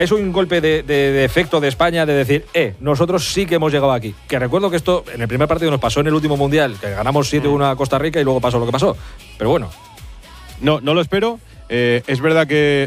es un golpe de efecto de España de decir, nosotros sí que hemos llegado aquí. Que recuerdo que esto en el primer partido nos pasó en el último Mundial, que ganamos 7-1 a Costa Rica y luego pasó lo que pasó. Pero bueno. No lo espero. Es verdad que